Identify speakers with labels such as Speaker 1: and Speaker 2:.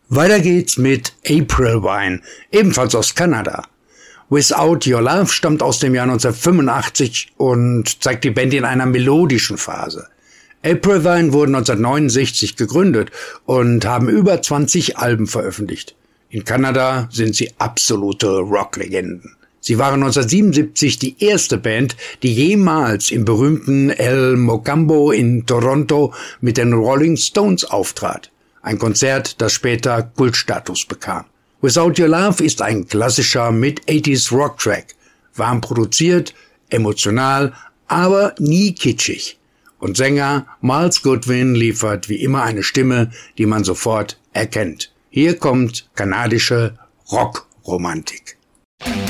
Speaker 1: Weiter geht's mit April Wine, ebenfalls aus Kanada. Without Your Love stammt aus dem Jahr 1985 und zeigt die Band in einer melodischen Phase. April Wine wurden 1969 gegründet und haben über 20 Alben veröffentlicht. In Kanada sind sie absolute Rocklegenden. Sie waren 1977 die erste Band, die jemals im berühmten El Mocambo in Toronto mit den Rolling Stones auftrat. Ein Konzert, das später Kultstatus bekam. Without Your Love ist ein klassischer Mid-80s Rock-Track. Warm produziert, emotional, aber nie kitschig. Und Sänger Miles Goodwin liefert wie immer eine Stimme, die man sofort erkennt. Hier kommt kanadische Rockromantik.